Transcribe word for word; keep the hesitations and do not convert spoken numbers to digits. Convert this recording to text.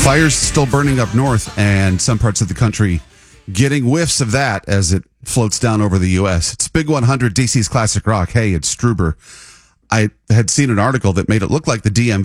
Fires still burning up north, and some parts of the country getting whiffs of that as it floats down over the U S. It's Big one hundred, D C's Classic Rock. Hey, it's Struber. I had seen an article that made it look like the D M V